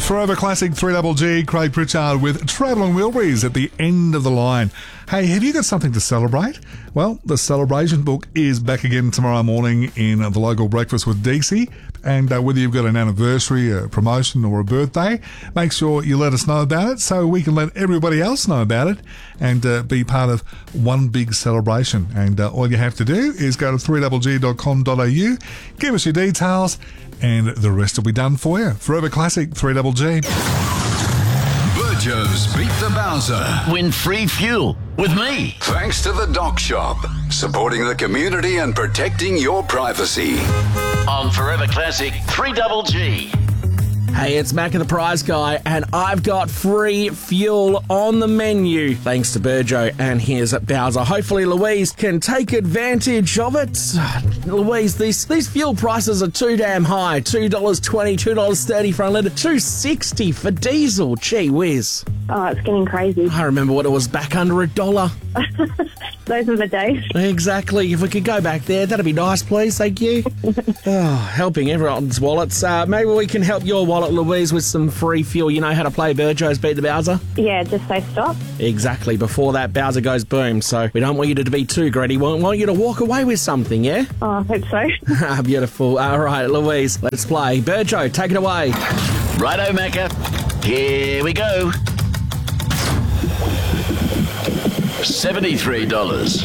Forever Classic 3GG, Craig Pritchard with Travelling Wilburys at the end of the line. Hey, have you got something to celebrate? Well, the Celebration Book is back again tomorrow morning in the local Breakfast with DC. And whether you've got an anniversary, a promotion or a birthday, make sure you let us know about it so we can let everybody else know about it and be part of one big celebration. And all you have to do is go to 3GG.com.au, give us your details, and the rest will be done for you. Forever Classic 3GG. Burjo's Beat the Bowser. Win free fuel with me. Thanks to the Dock Shop, supporting the community and protecting your privacy. On Forever Classic 3GG. Hey, it's Mac and the Prize Guy, and I've got free fuel on the menu thanks to Burjo and his Bowser. Hopefully Louise can take advantage of it. Louise, these fuel prices are too damn high. $2.20, $2.30 for unleaded, $2.60 for diesel. Gee whiz. Oh, it's getting crazy. I remember what it was back under $1. Those are the days. Exactly. If we could go back there, that'd be nice, please. Thank you. Helping everyone's wallets. Maybe we can help your wallet, Louise, with some free fuel. You know how to play Burjo's Beat the Bowser? Yeah, just say stop. Exactly. Before that, Bowser goes boom. So we don't want you to be too greedy. We want you to walk away with something, yeah? Oh, I hope so. Beautiful. All right, Louise, let's play. Burjo, take it away. Righto, Macca. Here we go. $73. $109.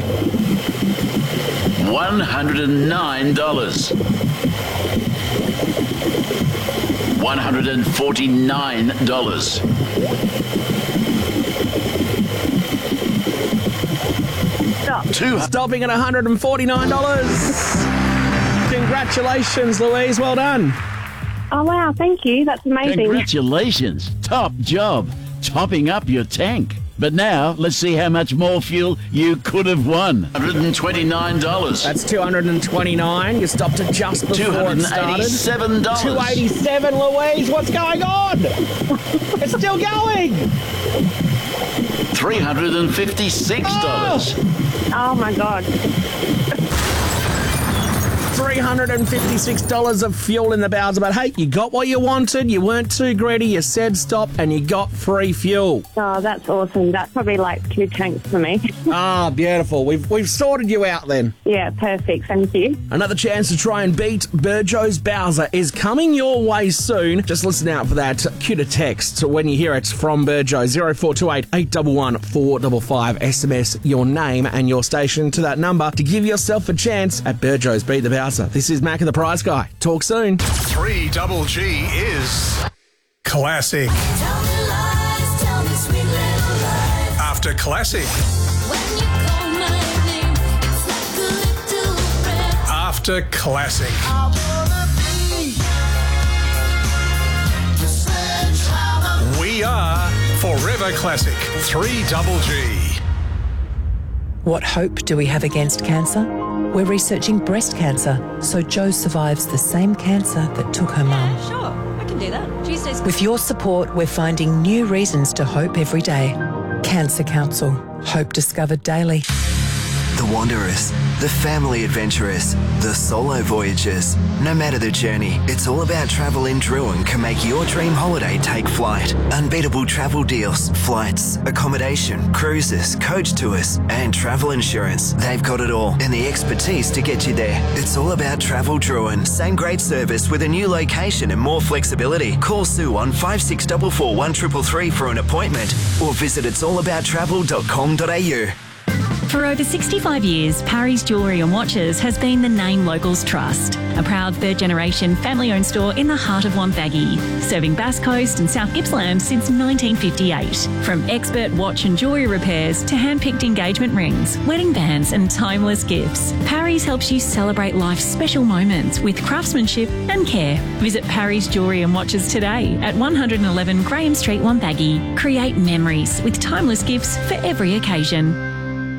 $149. Stop. Stopping at $149. Congratulations, Louise. Well done. Oh, wow. Thank you. That's amazing. Congratulations. Top job. Topping up your tank. But now, let's see how much more fuel you could have won. $129. That's $229. You stopped it just before it started. $287. $287, Louise. What's going on? It's still going. $356. Oh, my God. $356 of fuel in the Bowser. But hey, you got what you wanted. You weren't too greedy. You said stop and you got free fuel. Oh, that's awesome. That's probably like 2 tanks for me. Ah, beautiful. We've sorted you out then. Yeah, perfect. Thank you. Another chance to try and beat Burjo's Bowser is coming your way soon. Just listen out for that. Cue to text when you hear it from Burjo. 0428 811 455. SMS your name and your station to that number to give yourself a chance at Burjo's Beat the Bowser. This is Mac and the Prize Guy. Talk soon. 3GG is classic. After classic. After classic. We are Forever Classic 3GG. What hope do we have against cancer? We're researching breast cancer, so Jo survives the same cancer that took her mum. Sure, I can do that. Tuesdays. With your support, we're finding new reasons to hope every day. Cancer Council. Hope discovered daily. The wanderers, the family adventurers, the solo voyagers. No matter the journey, it's all about travel in Druin can make your dream holiday take flight. Unbeatable travel deals, flights, accommodation, cruises, coach tours, and travel insurance. They've got it all and the expertise to get you there. It's all about Travel Druin. Same great service with a new location and more flexibility. Call Sue on 5644 1333 for an appointment or visit it'sallabouttravel.com.au. For over 65 years, Parry's Jewellery and Watches has been the name locals trust. A proud third-generation family-owned store in the heart of Wonthaggi, serving Bass Coast and South Gippsland since 1958. From expert watch and jewellery repairs to hand-picked engagement rings, wedding bands and timeless gifts, Parry's helps you celebrate life's special moments with craftsmanship and care. Visit Parry's Jewellery and Watches today at 111 Graham Street, Wonthaggi. Create memories with timeless gifts for every occasion.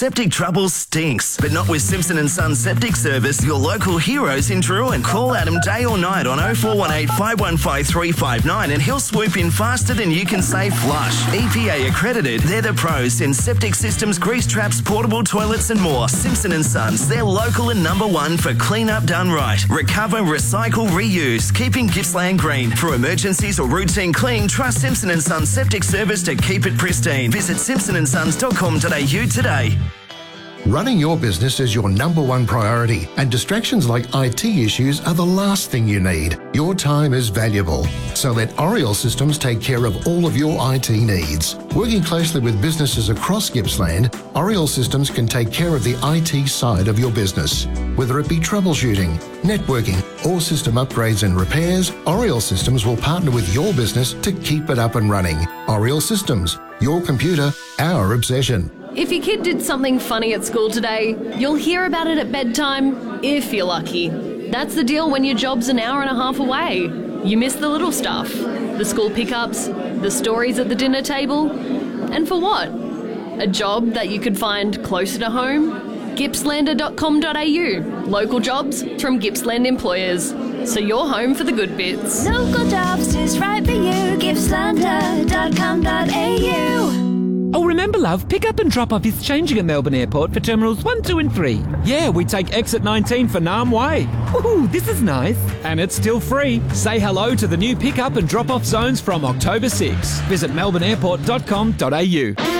Septic trouble stinks, but not with Simpson & Sons Septic Service, your local heroes in Druin. Call Adam day or night on 0418 515 359 and he'll swoop in faster than you can say flush. EPA accredited, they're the pros in septic systems, grease traps, portable toilets and more. Simpson & Sons, they're local and number one for clean up done right. Recover, recycle, reuse, keeping Gippsland green. For emergencies or routine clean, trust Simpson & Sons Septic Service to keep it pristine. Visit simpsonandsons.com.au today. Running your business is your number one priority, and distractions like IT issues are the last thing you need. Your time is valuable, so let Oriel Systems take care of all of your IT needs. Working closely with businesses across Gippsland, Oriel Systems can take care of the IT side of your business. Whether it be troubleshooting, networking, or system upgrades and repairs, Oriel Systems will partner with your business to keep it up and running. Oriel Systems, your computer, our obsession. If your kid did something funny at school today, you'll hear about it at bedtime, if you're lucky. That's the deal when your job's an hour and a half away. You miss the little stuff, the school pickups, the stories at the dinner table. And for what? A job that you could find closer to home? Gippslander.com.au. Local jobs from Gippsland employers. So you're home for the good bits. Local jobs is right for you. Gippslander.com.au. Oh, remember, love, pick up and drop off is changing at Melbourne Airport for Terminals 1, 2 and 3. Yeah, we take exit 19 for Nam Way. Ooh, this is nice. And it's still free. Say hello to the new pick up and drop off zones from October 6. Visit melbourneairport.com.au.